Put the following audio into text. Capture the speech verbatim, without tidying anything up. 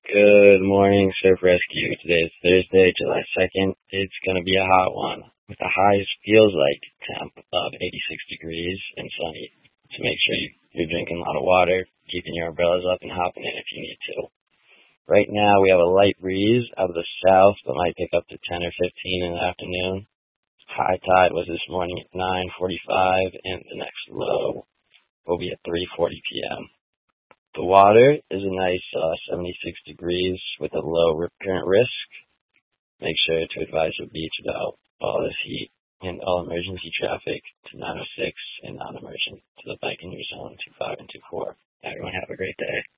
Good morning, Surf Rescue. Today is Thursday, July second. It's going to be a hot one with a high feels like temp of eighty-six degrees and sunny. So make sure you, you're drinking a lot of water, keeping your umbrellas up, and hopping in if you need to. Right now we have a light breeze out of the south that might pick up to ten or fifteen in the afternoon. High tide was this morning at nine forty-five, and the next low will be at three forty p.m. The water is a nice uh, seventy-six degrees with a low rip current risk. Make sure to advise the beach about all this heat and all emergency traffic to nine oh six and non-emergent to the bike in your zone two five and two four. Everyone have a great day.